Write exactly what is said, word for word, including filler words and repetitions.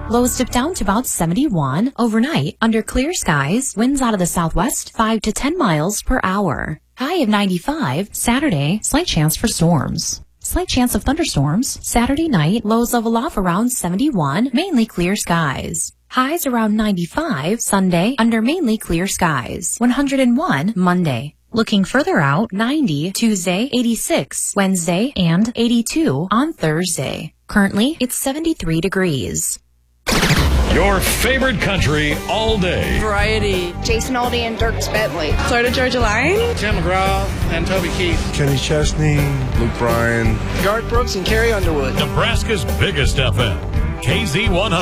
lows dip down to about seventy-one. Overnight, under clear skies, winds out of the southwest five to ten miles per hour. High of ninety-five. Saturday, slight chance for storms. Slight chance of thunderstorms. Saturday night, lows level off around seventy-one, mainly clear skies. Highs around ninety-five. Sunday, under mainly clear skies. one hundred one Monday. Looking further out, ninety Tuesday, eighty-six Wednesday, and eighty-two on Thursday. Currently, it's seventy-three degrees. Your favorite country all day. Variety. Jason Aldean and Dierks Bentley. Florida Georgia Line. Tim McGraw and Toby Keith. Kenny Chesney. Luke Bryan. Garth Brooks and Carrie Underwood. Nebraska's biggest F M. K Z one hundred.